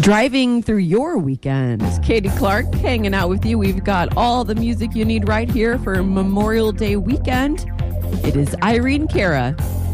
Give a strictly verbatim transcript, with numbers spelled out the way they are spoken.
Driving through your weekend. Katie Clark hanging out with you. We've got all the music you need right here for Memorial Day weekend. It is Irene Cara